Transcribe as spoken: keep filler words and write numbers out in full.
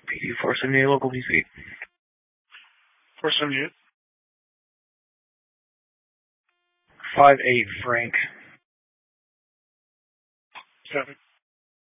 P D four seventy-eight local D C. four seventy-eight. five eight Frank. Traffic.